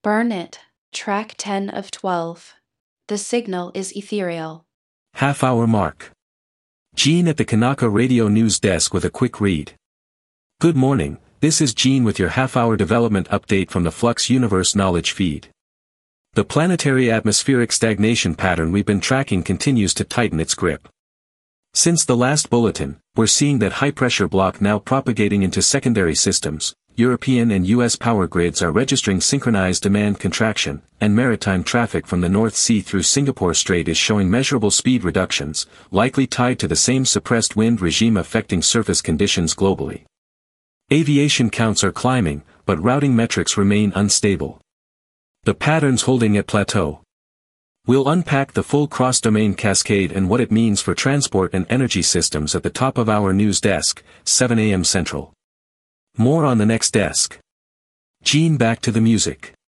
Burn it. Track 10 of 12. The signal is ethereal. Half-hour mark. Gene at the Kanaka Radio News Desk with a quick read. Good morning, this is Gene with your half-hour development update from the Flux Universe Knowledge Feed. The planetary atmospheric stagnation pattern we've been tracking continues to tighten its grip. Since the last bulletin, we're seeing that high-pressure block now propagating into secondary systems. European and U.S. power grids are registering synchronized demand contraction, and maritime traffic from the North Sea through Singapore Strait is showing measurable speed reductions, likely tied to the same suppressed wind regime affecting surface conditions globally. Aviation counts are climbing, but routing metrics remain unstable. The pattern's holding at plateau. We'll unpack the full cross-domain cascade and what it means for transport and energy systems at the top of our news desk, 7 a.m. Central. More on the next desk. Gene, back to the music.